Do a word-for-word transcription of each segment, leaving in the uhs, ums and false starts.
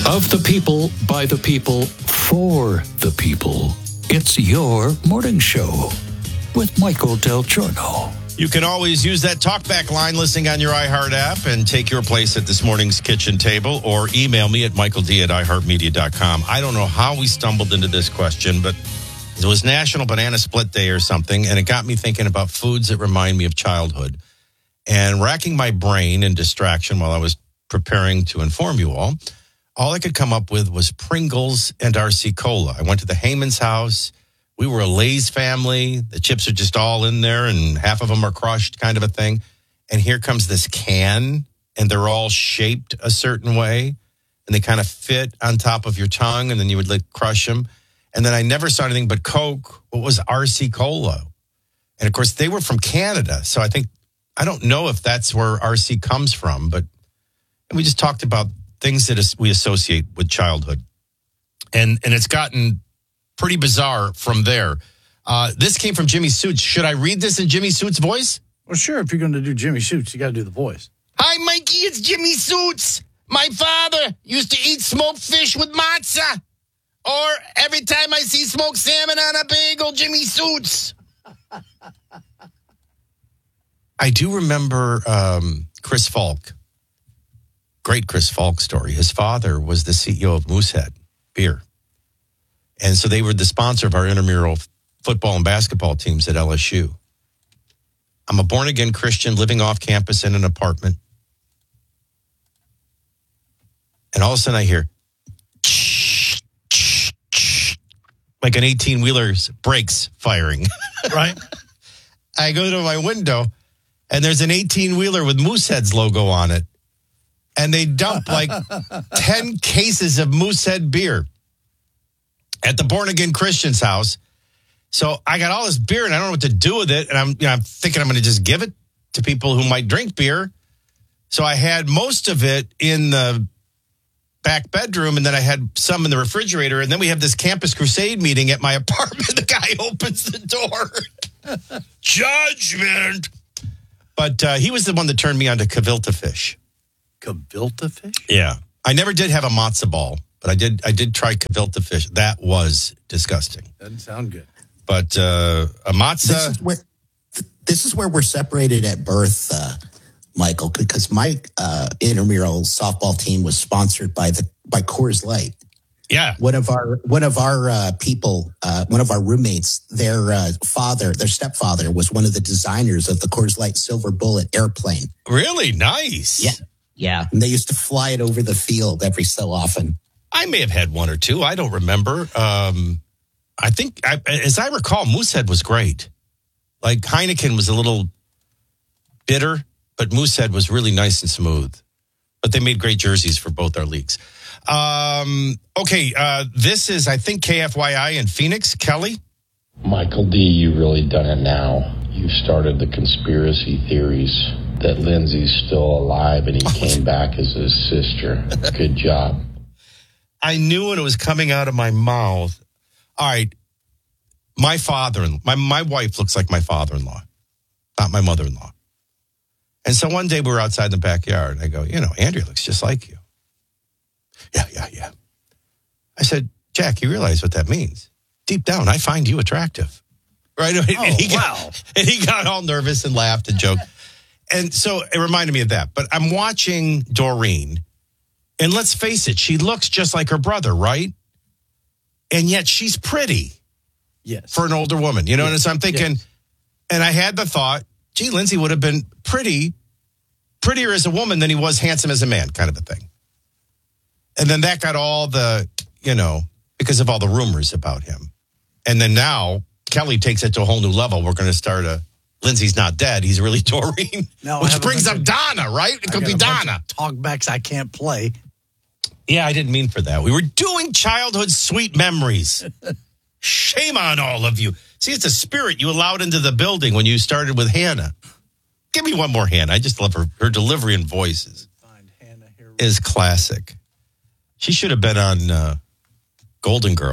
Of the people, by the people, for the people. It's your morning show with Michael Del Giorno. You can always use that talkback line listening on your iHeart app and take your place at this morning's kitchen table, or email me at michael d at i heart media dot com. I don't know how we stumbled into this question, but it was National Banana Split Day or something, and it got me thinking about foods that remind me of childhood. And racking my brain in distraction while I was preparing to inform you all, all I could come up with was Pringles and R C Cola. I went to the Heyman's house. We were a Lay's family. The chips are just all in there, and half of them are crushed, kind of a thing. And here comes this can, and they're all shaped a certain way, and they kind of fit on top of your tongue, and then you would like crush them. And then I never saw anything but Coke. What was R C Cola? And, of course, they were from Canada, so I think, I don't know if that's where R C comes from, but we just talked about things that we associate with childhood. And and it's gotten pretty bizarre from there. Uh, this came from Jimmy Suits. Should I read this in Jimmy Suits' voice? Well, sure. If you're going to do Jimmy Suits, you got to do the voice. Hi, Mikey. It's Jimmy Suits. My father used to eat smoked fish with matzah. Or every time I see smoked salmon on a bagel, Jimmy Suits. I do remember um, Chris Falk. Great Chris Falk story. His father was the C E O of Moosehead Beer. And so they were the sponsor of our intramural football and basketball teams at L S U. I'm a born-again Christian living off campus in an apartment. And all of a sudden I hear, like an eighteen-wheeler's brakes firing. Right. I go to my window, and there's an eighteen-wheeler with Moosehead's logo on it. And they dump like ten cases of Moosehead beer at the born-again Christian's house. So I got all this beer, and I don't know what to do with it. And I'm, you know, I'm thinking I'm going to just give it to people who might drink beer. So I had most of it in the back bedroom, and then I had some in the refrigerator. And then we have this Campus Crusade meeting at my apartment. The guy opens the door. Judgment. But uh, he was the one that turned me on to Cavilta fish. Cavilta fish? Yeah. I never did have a matzo ball, but I did I did try Cavilta fish. That was disgusting. Doesn't sound good. But uh, a matzah... This is where, this is where we're separated at birth, uh, Michael, because my uh, intramural softball team was sponsored by the by Coors Light. Yeah. One of our one of our uh, people, uh, one of our roommates, their uh, father, their stepfather was one of the designers of the Coors Light Silver Bullet airplane. Really? Nice. Yeah. Yeah. And they used to fly it over the field every so often. I may have had one or two. I don't remember. Um, I think, I, as I recall, Moosehead was great. Like Heineken was a little bitter, but Moosehead was really nice and smooth. But they made great jerseys for both our leagues. Um, okay, uh, this is, I think, K F Y I in Phoenix. Kelly? Michael D., you really done it now. You started the conspiracy theories that Lindsay's still alive and he came back as his sister. Good job. I knew when it was coming out of my mouth. All right, my father, my, my wife looks like my father-in-law, not my mother-in-law. And so one day we were outside in the backyard, and I go, you know, Andrea looks just like you. Yeah, yeah, yeah. I said, Jack, you realize what that means? Deep down, I find you attractive. Right? Oh, and he wow. Got, and he got all nervous and laughed and joked. And so it reminded me of that. But I'm watching Doreen, and let's face it, she looks just like her brother, right? And yet she's pretty. Yes. For an older woman. You know, yes. and so I'm thinking, yes. And I had the thought, gee, Lindsay would have been pretty, prettier as a woman than he was handsome as a man, kind of a thing. And then that got all the, you know, because of all the rumors about him. And then now Kelly takes it to a whole new level. We're going to start a Lindsay's not dead. He's really Doreen. No, which brings up of, Donna, right? It could be Donna. Talkbacks I can't play. Yeah, I didn't mean for that. We were doing childhood sweet memories. Shame on all of you. See, it's a spirit you allowed into the building when you started with Hannah. Give me one more Hannah. I just love her. Her delivery and voices Find Hannah here. Is classic. She should have been on uh, Golden Girls.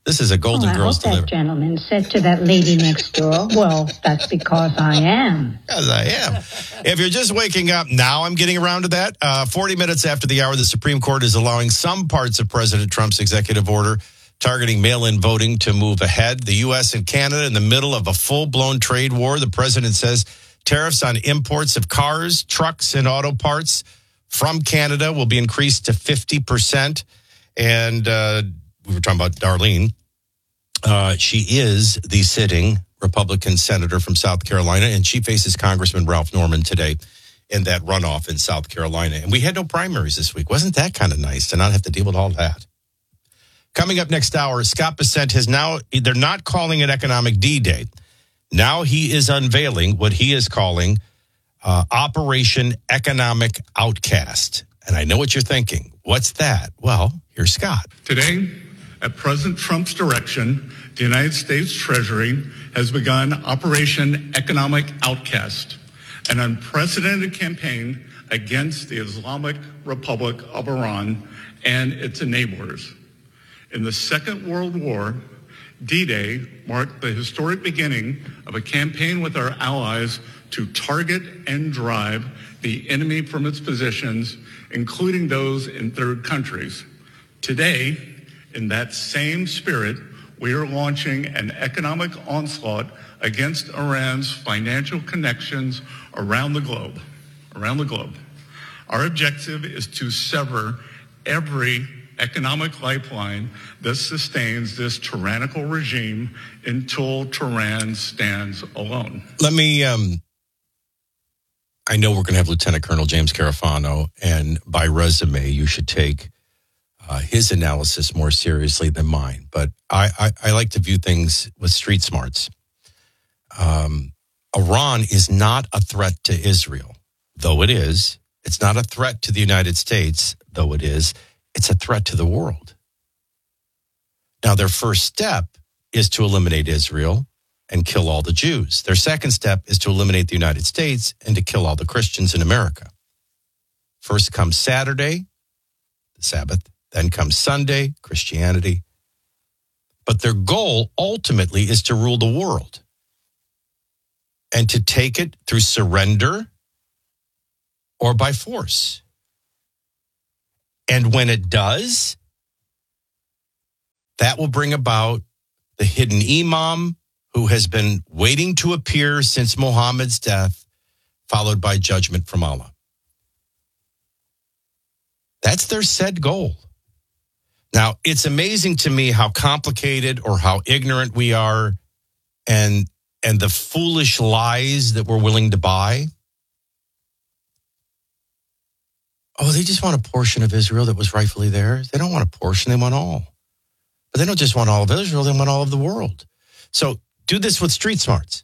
This is a Golden oh, I Girls hope that delivery. gentleman said to that lady next door, well, that's because I am. As I am. If you're just waking up, now I'm getting around to that. Uh, forty minutes after the hour, the Supreme Court is allowing some parts of President Trump's executive order targeting mail-in voting to move ahead. The U S and Canada in the middle of a full-blown trade war. The president says tariffs on imports of cars, trucks, and auto parts from Canada will be increased to fifty percent. And uh, we were talking about Darlene. Uh, she is the sitting Republican senator from South Carolina, and she faces Congressman Ralph Norman today in that runoff in South Carolina. And we had no primaries this week. Wasn't that kind of nice to not have to deal with all that? Coming up next hour, Scott Bessent has now, they're not calling it Economic D-Day. Now he is unveiling what he is calling uh, Operation Economic Outcast. And I know what you're thinking. What's that? Well, here's Scott. Today, at President Trump's direction, the United States Treasury has begun Operation Economic Outcast, an unprecedented campaign against the Islamic Republic of Iran and its enablers. In the Second World War, D-Day marked the historic beginning of a campaign with our allies to target and drive the enemy from its positions, including those in third countries. Today, in that same spirit, we are launching an economic onslaught against Iran's financial connections around the globe. Around the globe. Our objective is to sever every economic lifeline that sustains this tyrannical regime until Tehran stands alone. Let me, um, I know we're going to have Lieutenant Colonel James Carafano, and by resume, you should take uh, his analysis more seriously than mine. But I, I, I like to view things with street smarts. Um, Iran is not a threat to Israel, though it is. It's not a threat to the United States, though it is. It's a threat to the world. Now, their first step is to eliminate Israel and kill all the Jews. Their second step is to eliminate the United States and to kill all the Christians in America. First comes Saturday, the Sabbath, then comes Sunday, Christianity. But their goal ultimately is to rule the world and to take it through surrender or by force. And when it does, that will bring about the hidden imam who has been waiting to appear since Muhammad's death, followed by judgment from Allah. That's their said goal. Now, it's amazing to me how complicated or how ignorant we are and, and the foolish lies that we're willing to buy. Oh, they just want a portion of Israel that was rightfully theirs. They don't want a portion, they want all. But they don't just want all of Israel, they want all of the world. So do this with street smarts.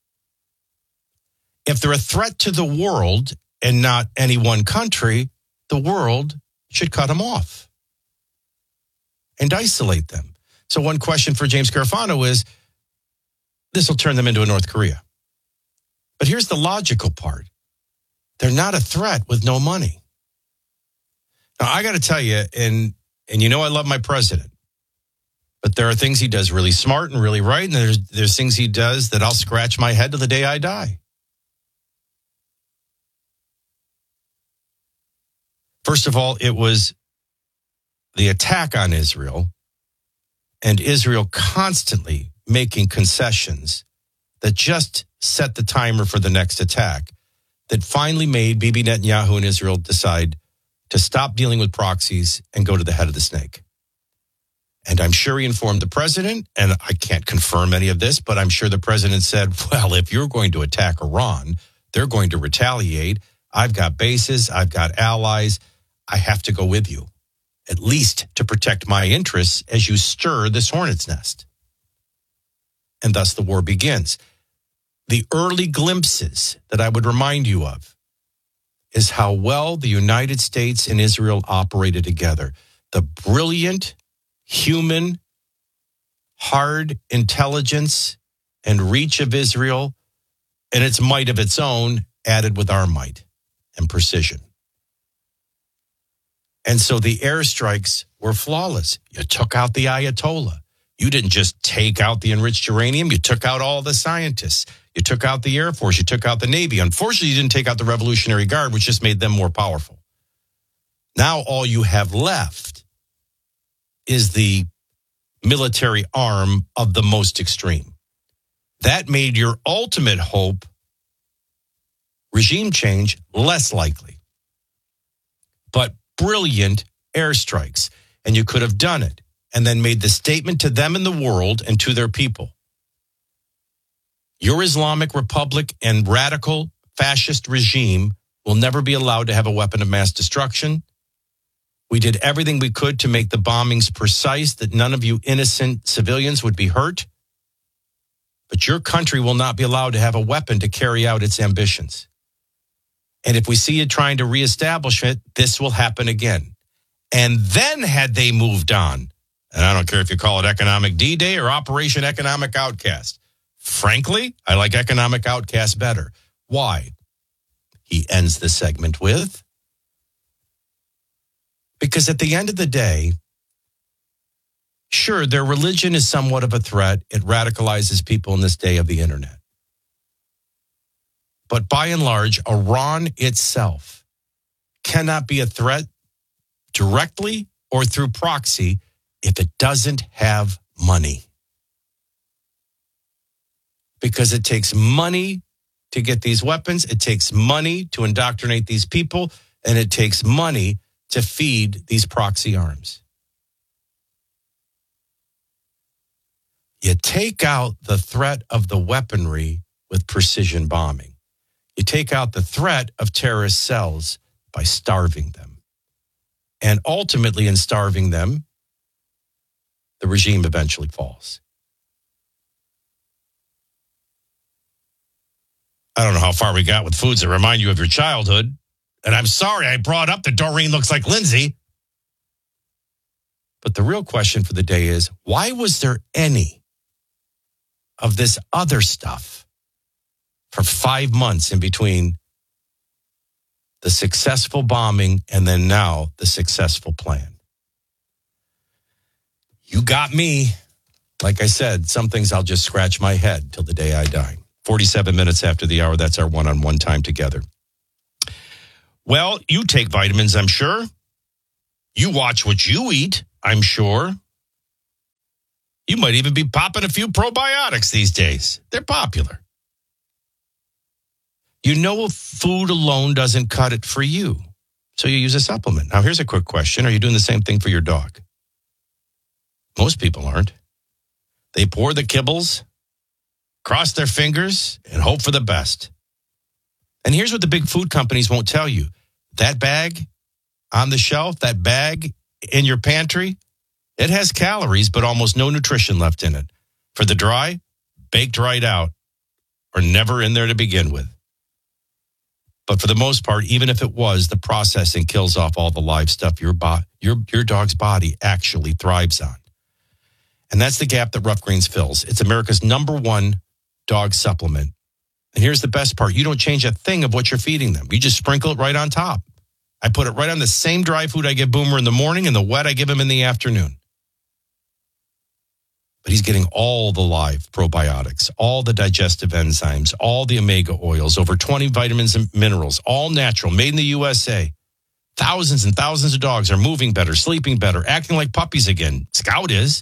If they're a threat to the world and not any one country, the world should cut them off and isolate them. So one question for James Carafano is, this will turn them into a North Korea. But here's the logical part. They're not a threat with no money. Now, I got to tell you, and and you know I love my president, but there are things he does really smart and really right, and there's there's things he does that I'll scratch my head to the day I die. First of all, it was the attack on Israel and Israel constantly making concessions that just set the timer for the next attack that finally made Bibi Netanyahu and Israel decide to stop dealing with proxies and go to the head of the snake. And I'm sure he informed the president, and I can't confirm any of this, but I'm sure the president said, well, if you're going to attack Iran, they're going to retaliate. I've got bases. I've got allies. I have to go with you, at least to protect my interests as you stir this hornet's nest. And thus the war begins. The early glimpses that I would remind you of is how well the United States and Israel operated together. The brilliant, human, hard intelligence and reach of Israel and its might of its own added with our might and precision. And so the airstrikes were flawless. You took out the Ayatollah. You didn't just take out the enriched uranium. You took out all the scientists. You took out the Air Force. You took out the Navy. Unfortunately, you didn't take out the Revolutionary Guard, which just made them more powerful. Now all you have left is the military arm of the most extreme. That made your ultimate hope, regime change, less likely. But brilliant airstrikes. And you could have done it and then made the statement to them in the world and to their people. Your Islamic Republic and radical fascist regime will never be allowed to have a weapon of mass destruction. We did everything we could to make the bombings precise, that none of you innocent civilians would be hurt. But your country will not be allowed to have a weapon to carry out its ambitions. And if we see you trying to reestablish it, this will happen again. And then had they moved on, and I don't care if you call it Economic D-Day or Operation Economic Outcast. Frankly, I like Economic Outcast better. Why? He ends the segment with, because at the end of the day, sure, their religion is somewhat of a threat. It radicalizes people in this day of the internet. But by and large, Iran itself cannot be a threat directly or through proxy if it doesn't have money. Because it takes money to get these weapons, it takes money to indoctrinate these people, and it takes money to feed these proxy arms. You take out the threat of the weaponry with precision bombing. You take out the threat of terrorist cells by starving them. And ultimately, in starving them, the regime eventually falls. I don't know how far we got with foods that remind you of your childhood. And I'm sorry I brought up that Doreen looks like Lindsay. But the real question for the day is, why was there any of this other stuff for five months in between the successful bombing and then now the successful plan? You got me. Like I said, some things I'll just scratch my head till the day I die. forty-seven minutes after the hour, that's our one-on-one time together. Well, you take vitamins, I'm sure. You watch what you eat, I'm sure. You might even be popping a few probiotics these days. They're popular. You know food alone doesn't cut it for you, so you use a supplement. Now, here's a quick question. Are you doing the same thing for your dog? Most people aren't. They pour the kibbles, cross their fingers, and hope for the best. And here's what the big food companies won't tell you. That bag on the shelf, that bag in your pantry, it has calories, but almost no nutrition left in it. For the dry, baked right out, or never in there to begin with. But for the most part, even if it was, the processing kills off all the live stuff your, bo- your, your dog's body actually thrives on. And that's the gap that Rough Greens fills. It's America's number one dog supplement. And here's the best part. You don't change a thing of what you're feeding them. You just sprinkle it right on top. I put it right on the same dry food I give Boomer in the morning and the wet I give him in the afternoon. But he's getting all the live probiotics, all the digestive enzymes, all the omega oils, over twenty vitamins and minerals, all natural, made in the U S A. Thousands and thousands of dogs are moving better, sleeping better, acting like puppies again. Scout is.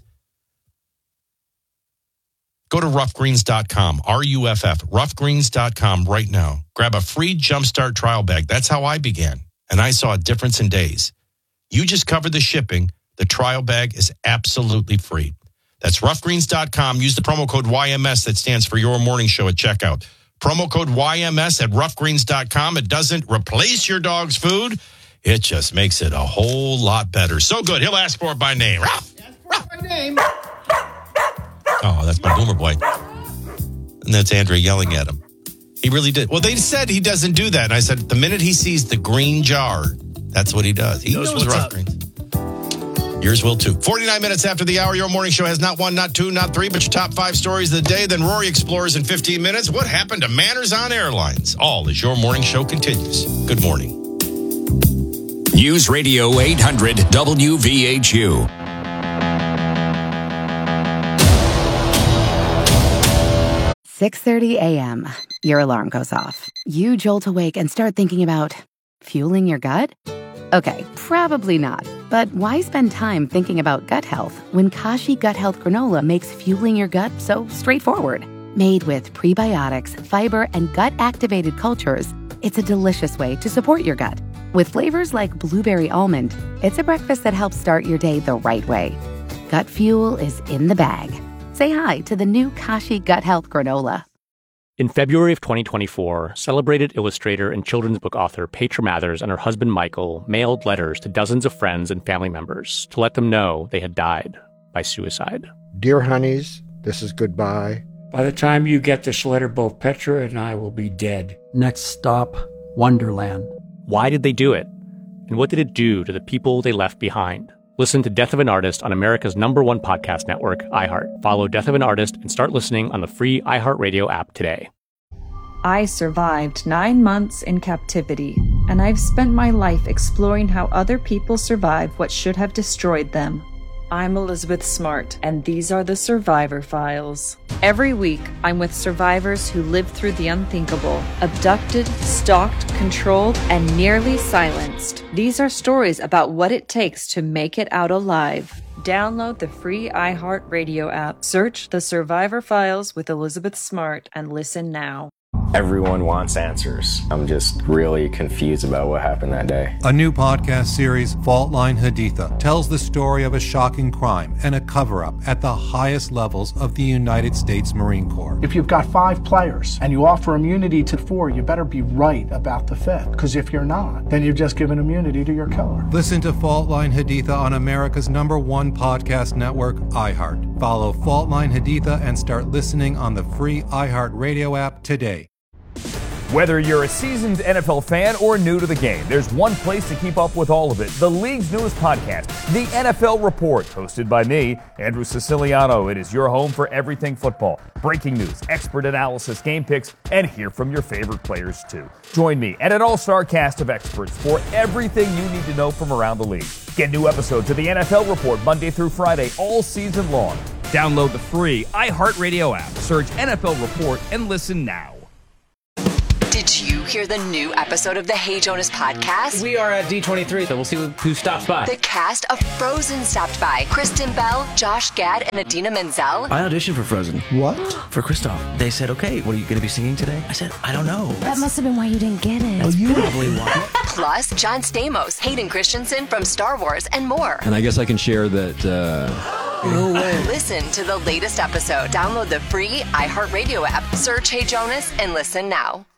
Go to rough greens dot com, R U F F, rough greens dot com right now. Grab a free Jumpstart trial bag. That's how I began, and I saw a difference in days. You just covered the shipping. The trial bag is absolutely free. That's rough greens dot com. Use the promo code Y M S that stands for Your Morning Show at checkout. Promo code Y M S at rough greens dot com. It doesn't replace your dog's food. It just makes it a whole lot better. So good. He'll ask for it by name. Ruff, ruff. My name. Oh, that's my Boomer boy. And that's Andrea yelling at him. He really did. Well, they said he doesn't do that. And I said, the minute he sees the green jar, that's what he does. He knows, knows Rough Greens. Yours will too. forty-nine minutes after the hour, Your Morning Show has not one, not two, not three, but your top five stories of the day. Then Rory explores in fifteen minutes. What happened to manners on airlines? All as Your Morning Show continues. Good morning. News Radio eight hundred W V H U. six thirty a.m., your alarm goes off. You jolt awake and start thinking about fueling your gut? Okay, probably not. But why spend time thinking about gut health when Kashi Gut Health Granola makes fueling your gut so straightforward? Made with prebiotics, fiber, and gut-activated cultures, it's a delicious way to support your gut. With flavors like blueberry almond, it's a breakfast that helps start your day the right way. Gut fuel is in the bag. Say hi to the new Kashi Gut Health Granola. In February of twenty twenty-four, celebrated illustrator and children's book author Petra Mathers and her husband Michael mailed letters to dozens of friends and family members to let them know they had died by suicide. Dear honeys, this is goodbye. By the time you get this letter, both Petra and I will be dead. Next stop, Wonderland. Why did they do it? And what did it do to the people they left behind? Listen to Death of an Artist on America's number one podcast network, iHeart. Follow Death of an Artist and start listening on the free iHeartRadio app today. I survived nine months in captivity, and I've spent my life exploring how other people survived what should have destroyed them. I'm Elizabeth Smart, and these are the Survivor Files. Every week, I'm with survivors who lived through the unthinkable, abducted, stalked, controlled, and nearly silenced. These are stories about what it takes to make it out alive. Download the free iHeartRadio app, search The Survivor Files with Elizabeth Smart, and listen now. Everyone wants answers. I'm just really confused about what happened that day. A new podcast series, Fault Line Haditha, tells the story of a shocking crime and a cover-up at the highest levels of the United States Marine Corps. If you've got five players and you offer immunity to four, you better be right about the fifth. Because if you're not, then you've just given immunity to your killer. Listen to Fault Line Haditha on America's number one podcast network, iHeart. Follow Fault Line Haditha and start listening on the free iHeartRadio app today. Whether you're a seasoned N F L fan or new to the game, there's one place to keep up with all of it. The league's newest podcast, The N F L Report, hosted by me, Andrew Siciliano. It is your home for everything football. Breaking news, expert analysis, game picks, and hear from your favorite players, too. Join me and an all-star cast of experts for everything you need to know from around the league. Get new episodes of The N F L Report Monday through Friday, all season long. Download the free iHeartRadio app, search N F L Report, and listen now. Did you hear the new episode of the Hey Jonas podcast? We are at D twenty-three, so we'll see who stops by. The cast of Frozen stopped by. Kristen Bell, Josh Gad, and Idina Menzel. I auditioned for Frozen. What? For Kristoff. They said, okay, what are you going to be singing today? I said, I don't know. That must have been why you didn't get it. That's you probably why. Plus, John Stamos, Hayden Christensen from Star Wars, and more. And I guess I can share that... Uh... No way. Listen to the latest episode. Download the free iHeartRadio app. Search Hey Jonas and listen now.